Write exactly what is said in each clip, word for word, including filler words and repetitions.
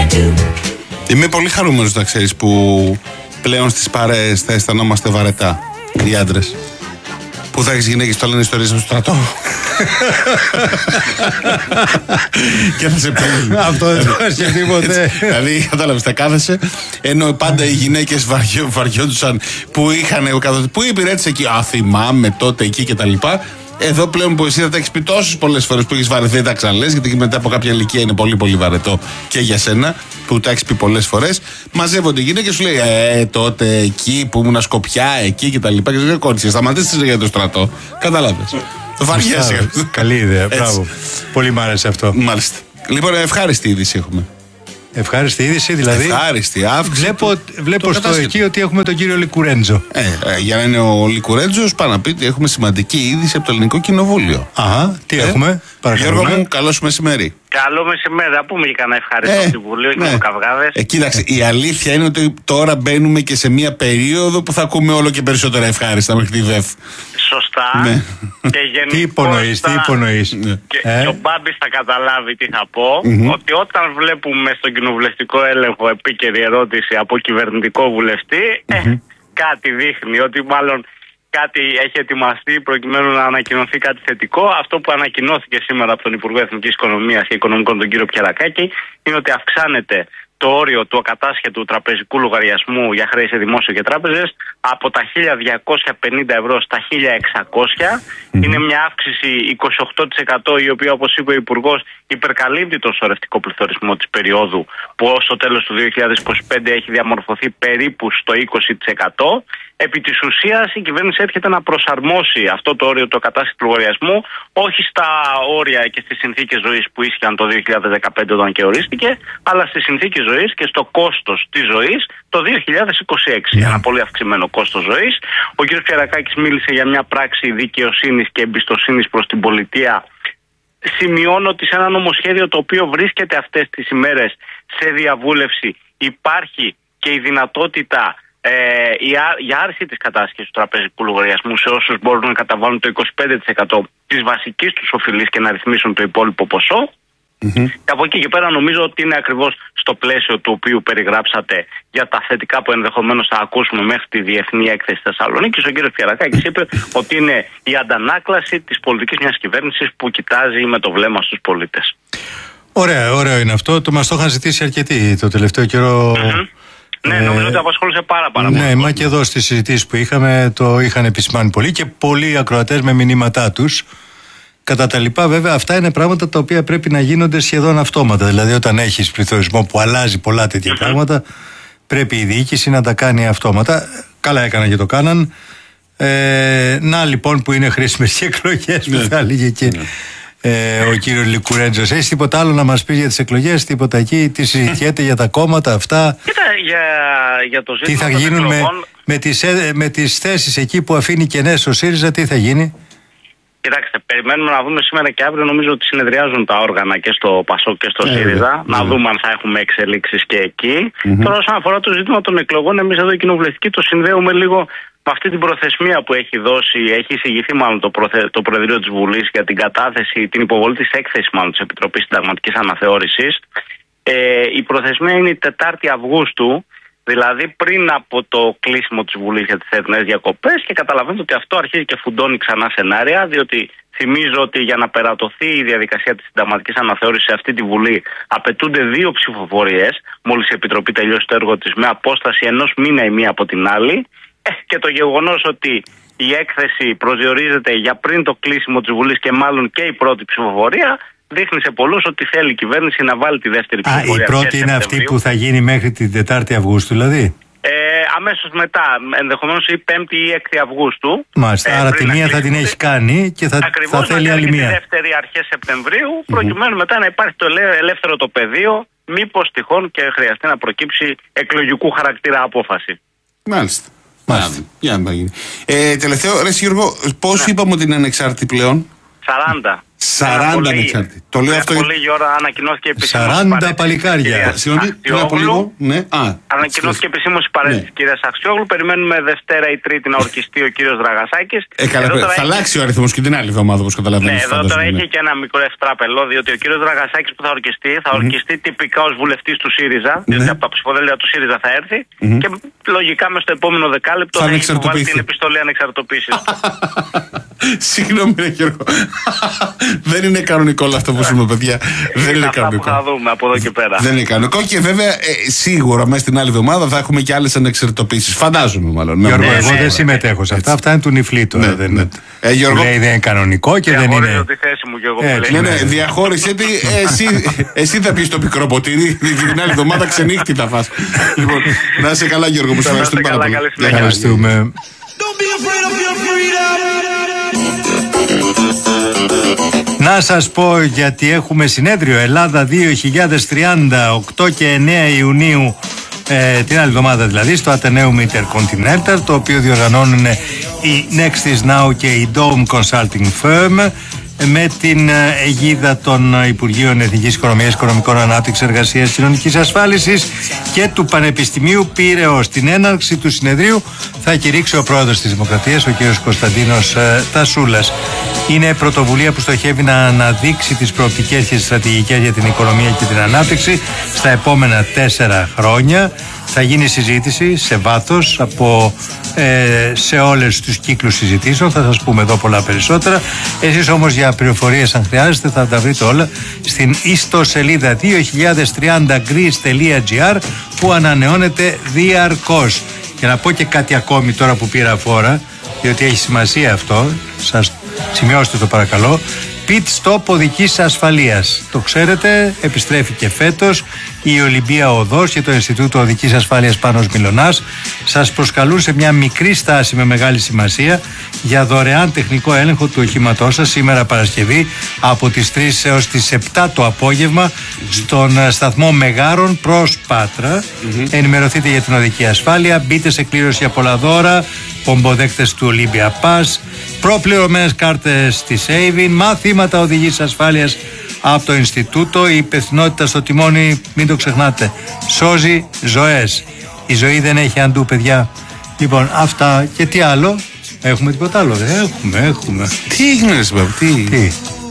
Είμαι πολύ χαρούμενος, να ξέρεις, που πλέον στις παρέες θα αισθανόμαστε βαρετά οι άντρες. Που θα έχεις γυναίκες που λένε ιστορίες από το στρατό. Και θα σε πλύνουν. Αυτό δεν το έχει σκεφτεί ποτέ. Δηλαδή, κατάλαβες, θα κάθεσαι. Ενώ πάντα οι γυναίκες βαριόντουσαν που είχαν. Πού υπηρέτησε εκεί. Α, θυμάμαι τότε εκεί κτλ. Εδώ πλέον που εσύ θα τα έχεις πει τόσες πολλές φορές που έχεις βαρεθεί, δεν τα ξαναλες, γιατί μετά από κάποια ηλικία είναι πολύ πολύ βαρετό και για σένα που τα έχεις πει πολλές φορές. Μαζεύονται οι γυναίκες και σου λέει Ε, τότε εκεί που ήμουν Σκοπιά, εκεί κτλ. Και σου λέει κόντισε, σταματήστε για το στρατό. Κατάλαβες. Βαριέσαι. Καλή ιδέα, μπράβο. Πολύ μ' άρεσε αυτό. Μάλιστα. Λοιπόν, ευχάριστη είδηση έχουμε. Ευχάριστη είδηση, δηλαδή. Ευχάριστη αύξηση. Βλέπω, βλέπω στο εκεί ότι έχουμε τον κύριο Λικουρέντζο. Ε, ε, για να είναι ο Λικουρέντζος, πάνω να πει ότι έχουμε σημαντική είδηση από το Ελληνικό Κοινοβούλιο. Αχα, τι ε, έχουμε, παρακαλούμε. Γιώργο μου, καλώς μεσημέρι. Καλό μεσημέρι, πού μου κανένα ευχαριστώ ε, από τη Βουλή, ναι. και καυγάδες. Ε, κοίταξε, η αλήθεια είναι ότι τώρα μπαίνουμε και σε μια περίοδο που θα ακούμε όλο και περισσότερα ευχάριστα μέχρι τη ΔΕΦ. Σωστά. Ναι. Και τι υπονοείς, τι υπονοείς. Ναι. Και, ε? και ο Μπάμπης θα καταλάβει τι θα πω. Mm-hmm. Ότι όταν βλέπουμε στον κοινοβουλευτικό έλεγχο επίκαιρη ερώτηση από κυβερνητικό βουλευτή, mm-hmm. ε, κάτι δείχνει ότι μάλλον κάτι έχει ετοιμαστεί προκειμένου να ανακοινωθεί κάτι θετικό. Αυτό που ανακοινώθηκε σήμερα από τον Υπουργό Εθνικής Οικονομίας και Οικονομικών, τον κύριο Πιερακάκη, είναι ότι αυξάνεται το όριο του ακατάσχετου τραπεζικού λογαριασμού για χρέη σε δημόσιο και τράπεζες από τα χίλια διακόσια πενήντα ευρώ στα χίλια εξακόσια. Mm-hmm. Είναι μια αύξηση είκοσι οκτώ τοις εκατό, η οποία, όπως είπε ο Υπουργός, υπερκαλύπτει τον σωρευτικό πληθωρισμό της περίοδου, που ως το τέλος του δύο χιλιάδες είκοσι πέντε έχει διαμορφωθεί περίπου στο είκοσι τοις εκατό. Επί της ουσίας, η κυβέρνηση έρχεται να προσαρμόσει αυτό το όριο του ακατάσχετου λογαριασμού όχι στα όρια και στις συνθήκες ζωής που ίσχυαν το δύο χιλιάδες δεκαπέντε όταν και ορίστηκε, αλλά στις συνθήκες ζωής και στο κόστος της ζωής το δύο χιλιάδες είκοσι έξι. Yeah. Ένα πολύ αυξημένο κόστος ζωής. Ο κ. Πιερακάκης μίλησε για μια πράξη δικαιοσύνης και εμπιστοσύνης προς την πολιτεία. Σημειώνω ότι σε ένα νομοσχέδιο το οποίο βρίσκεται αυτές τις ημέρες σε διαβούλευση υπάρχει και η δυνατότητα Ε, για άρση της κατάσχεσης του τραπεζικού λογαριασμού σε όσους μπορούν να καταβάλουν το είκοσι πέντε τοις εκατό της βασικής τους οφειλής και να ρυθμίσουν το υπόλοιπο ποσό. Mm-hmm. Και από εκεί και πέρα νομίζω ότι είναι ακριβώς στο πλαίσιο του οποίου περιγράψατε για τα θετικά που ενδεχομένως θα ακούσουμε μέχρι τη Διεθνή Έκθεση Θεσσαλονίκης. Ο κ. Πιερακάκης είπε ότι είναι η αντανάκλαση της πολιτικής μιας κυβέρνησης που κοιτάζει με το βλέμμα στους πολίτες. Ωραία, ωραίο είναι αυτό. Το μας το είχαν ζητήσει αρκετοί το τελευταίο καιρό. Mm-hmm. Ναι, νομίζω ότι απασχόλησε πάρα πάρα πολύ. Ναι, μα και εδώ στις συζητήσεις που είχαμε το είχαν επισημάνει πολύ και πολλοί ακροατές με μηνύματά τους. Κατά τα λοιπά, βέβαια, αυτά είναι πράγματα τα οποία πρέπει να γίνονται σχεδόν αυτόματα. Δηλαδή, όταν έχεις πληθωρισμό που αλλάζει πολλά τέτοια mm-hmm. πράγματα, πρέπει η διοίκηση να τα κάνει αυτόματα. Καλά έκανα και το κάναν. Ε, να λοιπόν που είναι χρήσιμες οι εκλογές, που θα έλεγε και. Ε, ο κύριος Λικουρέντζος, έχεις τίποτα άλλο να μας πεις για τις εκλογές, τίποτα εκεί, τι συζητιέται για τα κόμματα αυτά? Κοίτα, για, για το ζήτημα τι θα γίνουν με, με, τις, με τις θέσεις εκεί που αφήνει κενές ο ΣΥΡΙΖΑ, τι θα γίνει? Κοιτάξτε, περιμένουμε να δούμε σήμερα και αύριο. Νομίζω ότι συνεδριάζουν τα όργανα και στο ΠΑΣΟΚ και στο ε, ΣΥΡΙΖΑ. Mm-hmm. Να δούμε αν θα έχουμε εξελίξεις και εκεί. Mm-hmm. Τώρα, όσον αφορά το ζήτημα των εκλογών, εμείς εδώ οι κοινοβουλευτικοί το συνδέουμε λίγο με αυτή την προθεσμία που έχει δώσει, έχει εισηγηθεί μάλλον το, προθε, το Προεδρείο της Βουλής για την κατάθεση, την υποβολή της έκθεσης μάλλον της Επιτροπής Συνταγματικής Αναθεώρησης. Ε, η προθεσμία είναι η Τετάρτη Αυγούστου, δηλαδή πριν από το κλείσιμο της Βουλής για τις θερινές διακοπές, και καταλαβαίνετε ότι αυτό αρχίζει και φουντώνει ξανά σενάρια, διότι θυμίζω ότι για να περατωθεί η διαδικασία της Συνταγματικής Αναθεώρησης σε αυτή τη Βουλή απαιτούνται δύο ψηφοφορίες, μόλις η Επιτροπή τελειώσει το έργο της, με απόσταση ενός μήνα η μία από την άλλη. Και το γεγονός ότι η έκθεση προσδιορίζεται για πριν το κλείσιμο της Βουλής και μάλλον και η πρώτη ψηφοφορία, δείχνει σε πολλούς ότι θέλει η κυβέρνηση να βάλει τη δεύτερη ψηφοφορία. Α, η πρώτη είναι αυτή που θα γίνει μέχρι την Τετάρτη Αυγούστου, δηλαδή. Ε, αμέσως μετά, ενδεχομένως η Πέμπτη ή Έκτη Αυγούστου. Μάλιστα, ε, άρα τη μία θα την έχει κάνει και θα, θα θέλει άλλη μία. Τη δεύτερη αρχές Σεπτεμβρίου, προκειμένου mm-hmm. μετά να υπάρχει το ελεύθερο το πεδίο, μήπως τυχόν και χρειαστεί να προκύψει εκλογικού χαρακτήρα απόφαση. Μάλιστα. Μάλιστα. Για να γίνει. Ε, τελευταίο, ρε Γιώργο, πώς yeah. είπαμε ότι είναι ανεξάρτητη πλέον? σαράντα. σαράντα ανεξάρτητοι. Το λέω αυτό. Πολύ ώρα ανακοινώθηκε επισήμως. σαράντα παλικάρια. Συγγνώμη, πριν από λίγο. Ναι. Α, ανακοινώθηκε επισήμως η παρέτηση ναι. της κυρίας Αξιόγλου. Περιμένουμε Δευτέρα ή Τρίτη να ορκιστεί ο κύριος Δραγασάκης. Ε, καλά, θα έχει... αλλάξει ο αριθμός και την άλλη εβδομάδα, όπως καταλαβαίνετε. Ναι, εδώ τώρα ναι. Έχει και ένα μικρό ευτράπελο, διότι ο κύριος Δραγασάκης που θα ορκιστεί, θα mm-hmm. ορκιστεί τυπικά ως βουλευτής του ΣΥΡΙΖΑ, mm-hmm. διότι από τα ψηφοδέλτια του ΣΥΡΙΖΑ θα έρθει mm-hmm. και λογικά μες στο επόμενο δεκάλεπτο θα, θα έχει βάλει την επιστολή ανεξαρτοποίησης. Συγγνώμη, ρε Γιώργο. Δεν είναι κανονικό όλο αυτό που ζούμε, παιδιά. Δεν είναι κανονικό. Θα δούμε από εδώ και πέρα. Δεν είναι κανονικό και βέβαια ε, σίγουρα μέσα στην άλλη εβδομάδα θα έχουμε και άλλες ανεξαρτητοποίησεις. Φαντάζομαι μάλλον. Γιώργο, ναι, εγώ ναι, δεν συμμετέχω σε αυτά. Αυτά είναι του νυφλή τώρα. Ναι, δεν ναι. Ε, Γιώργο... Λέει δεν είναι κανονικό και δεν είναι. Τη θέση μου, Γιώργο, ε, ναι, ναι, διαχώρισε τη. Εσύ, εσύ θα πεις το πικρό ποτήρι. Την άλλη εβδομάδα ξενύχτη θα φας. Λοιπόν, να είσαι καλά, Γιώργο, μου σε ευχαριστούμε πάρα πολύ. Ευχαριστούμε. Να σας πω γιατί έχουμε συνέδριο Ελλάδα δύο χιλιάδες τριάντα, οκτώ και εννέα Ιουνίου, ε, την άλλη εβδομάδα δηλαδή, στο Atheneum Intercontinental, το οποίο διοργανώνουν η Nextis Now και η Dome Consulting Firm με την αιγίδα των Υπουργείων Εθνικής Οικονομίας, Οικονομικών Ανάπτυξης, Εργασίας, Κοινωνικής Ασφάλισης και του Πανεπιστημίου Πειραιώς. Στην έναρξη του συνεδρίου θα κηρύξει ο πρόεδρος της Δημοκρατίας, ο κ. Κωνσταντίνος ε, Τασούλας. Είναι πρωτοβουλία που στοχεύει να αναδείξει τις προοπτικές και τις στρατηγικές για την οικονομία και την ανάπτυξη στα επόμενα τέσσερα χρόνια. Θα γίνει συζήτηση σε βάθος από, ε, σε όλες τους κύκλους συζητήσεων. Θα σας πούμε εδώ πολλά περισσότερα. Εσείς όμως για πληροφορίες, αν χρειάζεστε, θα τα βρείτε όλα στην ιστοσελίδα δύο χιλιάδες τριάντα greece τελεία gr που ανανεώνεται διαρκώς. Και να πω και κάτι ακόμη τώρα που πήρα φόρα, διότι έχει σημασία αυτό. Σας σημειώστε το παρακαλώ. Pit Stop οδικής ασφαλείας. Το ξέρετε, επιστρέφει και φέτος η Ολυμπία Οδός και το Ινστιτούτο Οδικής Ασφάλειας Πάνος Μιλωνάς. Σας προσκαλούν σε μια μικρή στάση με μεγάλη σημασία για δωρεάν τεχνικό έλεγχο του οχήματός σας σήμερα Παρασκευή από τις τρεις έως τις επτά το απόγευμα στον σταθμό Μεγάρων προς Πάτρα. Mm-hmm. Ενημερωθείτε για την οδική ασφάλεια, μπείτε σε κλήρωση για πολλά δώρα, πομποδέκτες του Olympia Pass, προπληρωμένες κάρτες στη Saving, μαθήματα οδηγής ασφάλειας από το Ινστιτούτο. Η υπευθυνότητα στο τιμόνι, μην το ξεχνάτε, σώζει ζωές. Η ζωή δεν έχει αντού, παιδιά. Λοιπόν, αυτά και τι άλλο. Έχουμε τίποτα άλλο? Δεν έχουμε, έχουμε. Τι έγινε, Σμπαβ, τι, τι,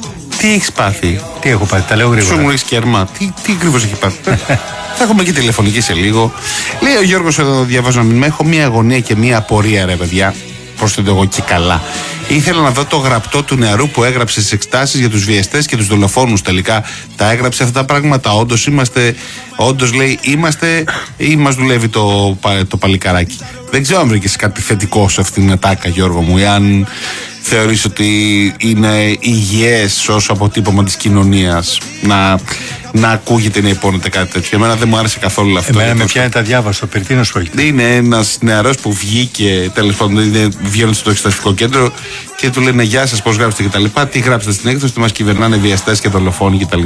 τι έχεις πάθει? Τι έχω πάθει, τα λέω γρήγορα. Σου μου έχεις κέρμα, τι, τι ακριβώς έχει πάθει? Θα έχουμε και τηλεφωνική σε λίγο. Λέει ο Γιώργος εδώ, διαβάζω να μην έχω μία αγωνία και μία απορία, ρε παιδιά. Προσθέτω εγώ και καλά. Ήθελα να δω το γραπτό του νεαρού που έγραψε στις εξτάσεις για τους βιαστές και τους δολοφόνους. Τελικά τα έγραψε αυτά τα πράγματα. Όντως είμαστε, όντως λέει, είμαστε ή μας δουλεύει το, το παλικαράκι? Δεν ξέρω αν βρήκες κάτι θετικό σε αυτήν την ατάκα, Γιώργο μου, ή αν θεωρείς ότι είναι υγιές ως αποτύπωμα της κοινωνίας να, να ακούγεται, να υπόνεται κάτι τέτοιο. Εμένα δεν μου άρεσε καθόλου αυτό. Εμένα με πιάνει τα διάβασο, περί τίνος πρόκειται. Είναι ένας νεαρός που βγήκε, τέλος πάντων, βγαίνοντα στο εξεταστικό κέντρο και του λένε γεια σας, πώς γράψετε κτλ. Τι γράψετε στην έκδοση, ότι μας κυβερνάνε βιαστές και δολοφόνοι κτλ.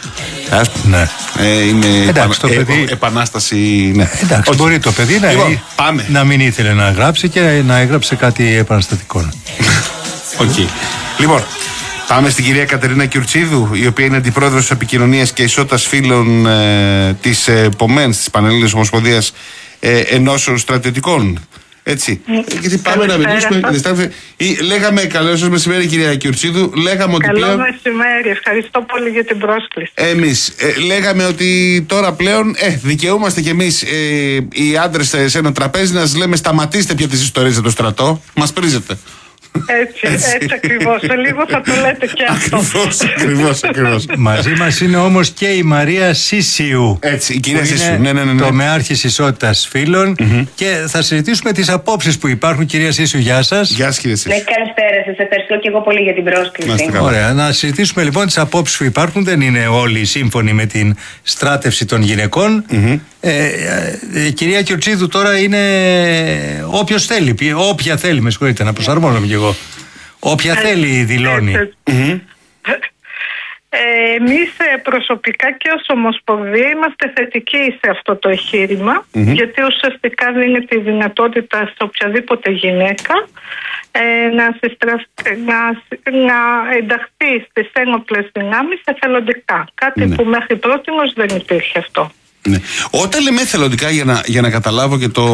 Ναι. Ε, είναι εντάξει, επα... παιδί... ε, επανάσταση. Ναι. Εντάξει, okay. Μπορεί το παιδί να, λοιπόν, πάμε. να μην ήθελε να γράψει και να έγραψε κάτι επαναστατικό. Okay. Λοιπόν, πάμε στην κυρία Κατερίνα Κιουρτσίδου, η οποία είναι αντιπρόεδρος της Επικοινωνίας και Ισότητας Φύλων ε, της ε, ΠΟΜΕΝ, της Πανελλήνιας Ομοσπονδίας ε, Ενώσεων Στρατιωτικών. Έτσι. Mm. Γιατί πάμε να μιλήσουμε. Λέγαμε, καλό σας μεσημέρι, κυρία Κιουρτσίδου. Λέγαμε ότι καλό πλέον... μεσημέρι, ευχαριστώ πολύ για την πρόσκληση. Εμείς ε, λέγαμε ότι τώρα πλέον ε, δικαιούμαστε κι εμείς ε, οι άντρες σε ένα τραπέζι να σας λέμε σταματήστε πια τις ιστορίες για το στρατό. Μας πρίζετε. Έτσι, έτσι, έτσι ακριβώς. Σε λίγο θα το λέτε και αυτό. Ακριβώς, ακριβώς, ακριβώς. Μαζί μας είναι όμως και η Μαρία Σίσιου. Έτσι, η κυρία Σίσιου. Ναι, ναι, ναι, ναι. Τομεάρχης Ισότητας Φύλων. Mm-hmm. Και θα συζητήσουμε τις απόψεις που υπάρχουν. Κυρία Σίσιου, γεια σας. Γεια σας, κυρία Σίσιου. Ναι, καλησπέρα σας. Ευχαριστώ και εγώ πολύ για την πρόσκληση. Ωραία. Να συζητήσουμε λοιπόν τις απόψεις που υπάρχουν. Δεν είναι όλοι σύμφωνοι με την στράτευση των γυναικών. Mm-hmm. Ε, ε, ε, κυρία Κιουρτσίδου, τώρα είναι όποιος θέλει, όποια θέλει, με συγχωρείτε, να προσαρμόζομαι κι εγώ. Όποια θέλει δηλώνει. Mm-hmm. Ε, εμείς προσωπικά και ως Ομοσπονδία είμαστε θετικοί σε αυτό το εγχείρημα, mm-hmm. γιατί ουσιαστικά δίνει τη δυνατότητα σε οποιαδήποτε γυναίκα ε, να, συστραφ... να, να ενταχθεί στις ένοπλες δυνάμεις εθελοντικά. Κάτι mm-hmm. που μέχρι πρότινος δεν υπήρχε αυτό. Ναι. Όταν λέμε εθελοντικά, για να, για να καταλάβω και το,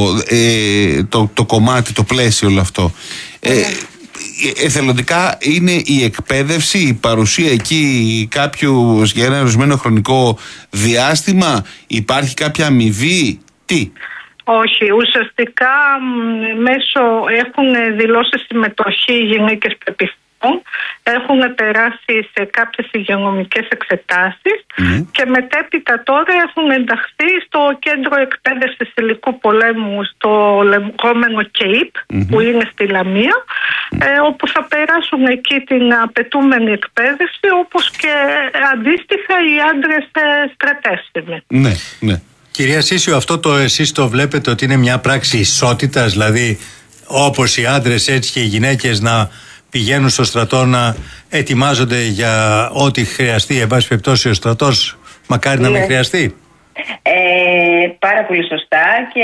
ε, το, το κομμάτι, το πλαίσιο όλο αυτό, ε, mm. εθελοντικά είναι η εκπαίδευση, η παρουσία εκεί κάποιου για ένα ορισμένο χρονικό διάστημα, υπάρχει κάποια αμοιβή, τι? Όχι, ουσιαστικά μέσω έχουν δηλώσει συμμετοχή γυναίκες πεπιθούν, έχουν περάσει σε κάποιες υγειονομικές εξετάσεις mm. και μετέπειτα τώρα έχουν ενταχθεί στο κέντρο εκπαίδευσης υλικού πολέμου, στο λεγόμενο ΚΕΙΠ mm-hmm. που είναι στη Λαμία, mm. ε, όπου θα περάσουν εκεί την απαιτούμενη εκπαίδευση, όπως και αντίστοιχα οι άντρες ε, στρατεύσιμοι. Ναι, ναι. Κυρία Σίσιο, αυτό το εσείς το βλέπετε ότι είναι μια πράξη ισότητας, δηλαδή όπως οι άντρες έτσι και οι γυναίκες να πηγαίνουν στο στρατό να ετοιμάζονται για ό,τι χρειαστεί, εν πάση περιπτώσει ο στρατός, μακάρι ναι. να μην χρειαστεί. Ε, πάρα πολύ σωστά, και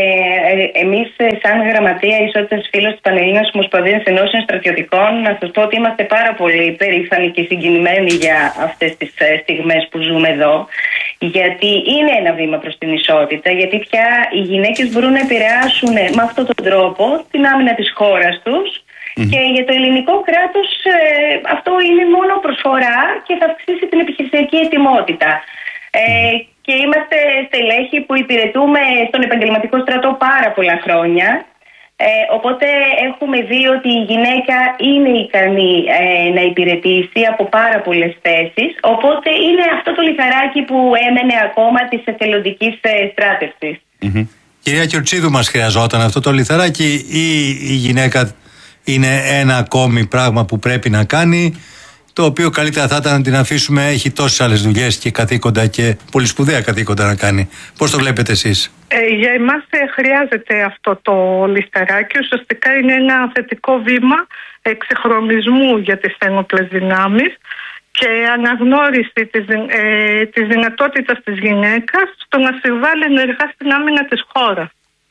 ε, εμείς σαν Γραμματεία Ισότητας Φύλων της Πανελλήνιας Ομοσπονδίας Ενώσεων Στρατιωτικών, να σας πω ότι είμαστε πάρα πολύ περήφανοι και συγκινημένοι για αυτές τις στιγμές που ζούμε εδώ, γιατί είναι ένα βήμα προς την ισότητα, γιατί πια οι γυναίκες μπορούν να επηρεάσουν με αυτόν τον τρόπο την άμυνα της χώρας τους. Mm-hmm. Και για το ελληνικό κράτος ε, αυτό είναι μόνο προσφορά και θα αυξήσει την επιχειρησιακή ετοιμότητα. Ε, και είμαστε στελέχοι που υπηρετούμε στον επαγγελματικό στρατό πάρα πολλά χρόνια. Ε, οπότε έχουμε δει ότι η γυναίκα είναι ικανή ε, να υπηρετήσει από πάρα πολλές θέσεις. Οπότε είναι αυτό το λιθαράκι που έμενε ακόμα της εθελοντικής ε, στράτευσης. Mm-hmm. Κυρία Κιουρτσίδου, μας χρειαζόταν αυτό το λιθαράκι ή η γυναίκα είναι ένα ακόμη πράγμα που πρέπει να κάνει, το οποίο καλύτερα θα ήταν να την αφήσουμε, έχει τόσες άλλες δουλειές και καθήκοντα και πολύ σπουδαία καθήκοντα να κάνει? Πώς το βλέπετε εσείς? Ε, για εμάς ε, χρειάζεται αυτό το λιστεράκι. Ουσιαστικά είναι ένα θετικό βήμα εξυγχρονισμού για τις ένοπλες δυνάμεις και αναγνώριση της, ε, της δυνατότητας της γυναίκας στο να συμβάλλει ενεργά στην άμυνα της χώρας.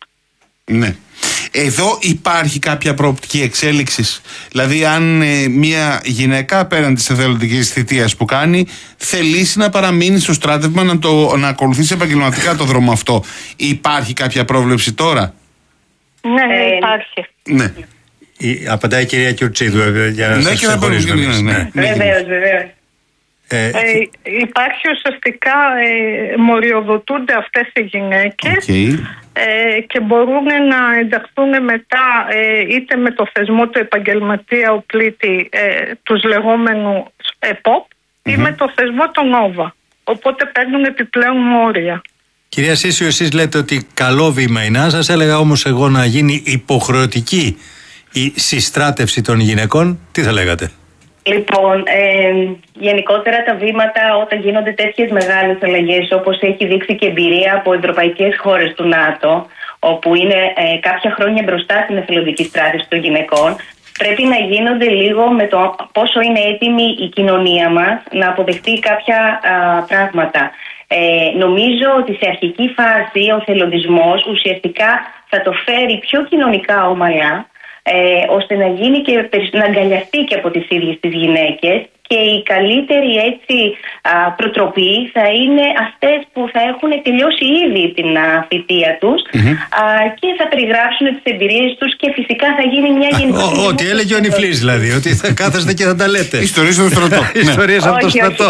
Ναι. Εδώ υπάρχει κάποια προοπτική εξέλιξης? Δηλαδή, αν ε, μια γυναίκα πέραν της εθελοντικής θητείας που κάνει θελήσει να παραμείνει στο στράτευμα, να, το, να ακολουθήσει επαγγελματικά το δρόμο αυτό, υπάρχει κάποια πρόβλεψη τώρα? Ναι, υπάρχει. Ναι. Η, απαντάει η κυρία Κιουρτσίδου για να ναι, σας ξεχωρίσουμε. Ναι, ναι, ναι. ναι. Βεβαίως, βεβαίως. Ε, ε, υπάρχει ουσιαστικά, ε, μοριοδοτούνται αυτές οι γυναίκες okay. ε, και μπορούν να ενταχθούν μετά ε, είτε με το θεσμό του επαγγελματία ο πλήτη ε, τους λεγόμενου ΕΠΟΠ mm-hmm. ή με το θεσμό των ΟΒΑ, οπότε παίρνουν επιπλέον μόρια. Κυρία Σίσιο, εσείς λέτε ότι καλό βήμα είναι. Σας έλεγα όμως εγώ να γίνει υποχρεωτική η συστράτευση των γυναικών, τι θα λέγατε? Λοιπόν, ε, γενικότερα τα βήματα όταν γίνονται τέτοιες μεγάλες αλλαγές, όπως έχει δείξει και εμπειρία από ευρωπαϊκές χώρες του ΝΑΤΟ, όπου είναι ε, κάποια χρόνια μπροστά στην εθελοντική στράτευση των γυναικών, πρέπει να γίνονται λίγο με το πόσο είναι έτοιμη η κοινωνία μας να αποδεχτεί κάποια α, πράγματα. Ε, νομίζω ότι σε αρχική φάση ο θελοντισμός ουσιαστικά θα το φέρει πιο κοινωνικά ομαλά, Ε, ώστε να γίνει και να αγκαλιαστεί και από τις ίδιες τις γυναίκες, και η καλύτερη έτσι α, προτροπή θα είναι αυτές που θα έχουν τελειώσει ήδη την α, θητεία τους mm-hmm. α, και θα περιγράψουν τις εμπειρίες τους και φυσικά θα γίνει μια γενική... Ό,τι έλεγε ο Νιφλής δηλαδή, ότι θα κάθεστε και θα τα λέτε. Ιστορίες από το στρατό. Ιστορίες από το στρατό.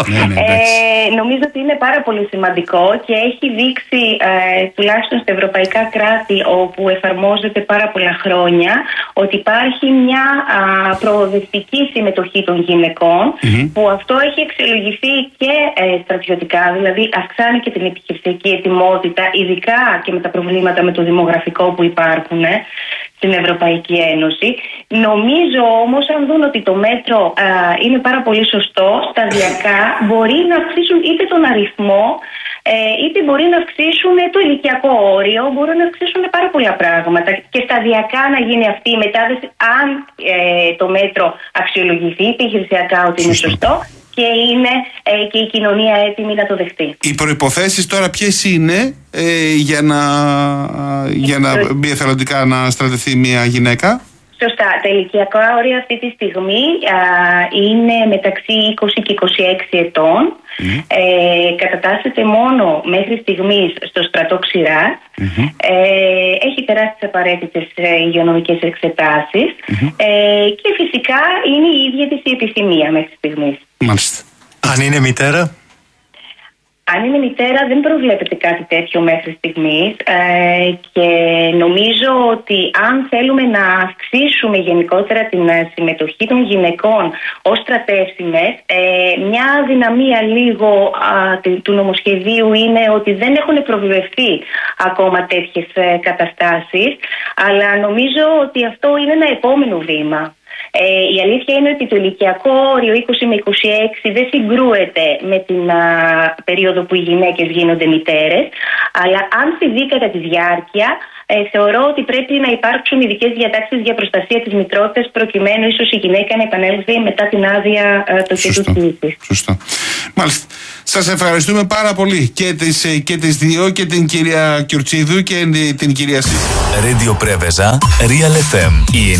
Νομίζω ότι είναι πάρα πολύ σημαντικό και έχει δείξει ε, τουλάχιστον στα ευρωπαϊκά κράτη όπου εφαρμόζεται πάρα πολλά χρόνια ότι υπάρχει μια α, προοδευτική συμμετοχή των γυναικών mm-hmm. που αυτό έχει αξιολογηθεί και ε, στρατιωτικά, δηλαδή αυξάνει και την επιχειρησιακή ετοιμότητα, ειδικά και με τα προβλήματα με το δημογραφικό που υπάρχουν ε, στην Ευρωπαϊκή Ένωση. Νομίζω όμως, αν δουν ότι το μέτρο α, είναι πάρα πολύ σωστό, σταδιακά μπορεί να αυξήσουν είτε τον αριθμό, ε, είτε μπορεί να αυξήσουν το ηλικιακό όριο, μπορούν να αυξήσουν πάρα πολλά πράγματα και σταδιακά να γίνει αυτή η μετάδεση, αν ε, το μέτρο αξιολογηθεί επιχειρησιακά ότι είναι σωστό, και είναι ε, και η κοινωνία έτοιμη να το δεχτεί. Οι προϋποθέσεις τώρα ποιες είναι ε, για να, για να μπει εθελοντικά να στρατευτεί μια γυναίκα? Σωστά. Τα ηλικιακά όρια αυτή τη στιγμή α, είναι μεταξύ είκοσι και είκοσι έξι ετών. Mm. Ε, κατατάσσεται μόνο μέχρι στιγμής στο στρατό Ξηράς. Mm-hmm. Ε, έχει περάσει τις απαραίτητες υγειονομικές εξετάσεις. Mm-hmm. Ε, και φυσικά είναι η ίδια της η επιθυμία μέχρι στιγμής. Μάλιστα. Αν είναι μητέρα? Αν είναι μητέρα δεν προβλέπεται κάτι τέτοιο μέχρι στιγμής ε, και νομίζω ότι αν θέλουμε να αυξήσουμε γενικότερα την συμμετοχή των γυναικών ως στρατεύσιμες, ε, μια αδυναμία λίγο α, του νομοσχεδίου είναι ότι δεν έχουν προβλεφθεί ακόμα τέτοιες ε, καταστάσεις, αλλά νομίζω ότι αυτό είναι ένα επόμενο βήμα. Ε, η αλήθεια είναι ότι το ηλικιακό όριο είκοσι με είκοσι έξι δεν συγκρούεται με την α, περίοδο που οι γυναίκες γίνονται μητέρες, αλλά αν συμβεί κατά τη διάρκεια, ε, θεωρώ ότι πρέπει να υπάρξουν ειδικές διατάξεις για προστασία της μητρότητας, προκειμένου ίσως η γυναίκα να επανέλθει μετά την άδεια του κοιτού της. Σωστό. Μάλιστα. Σας ευχαριστούμε πάρα πολύ και τις, και τις δύο, και την κυρία Κιουρτσίδου και την κυρία Σίση. Radio Preveza, Real εφ εμ.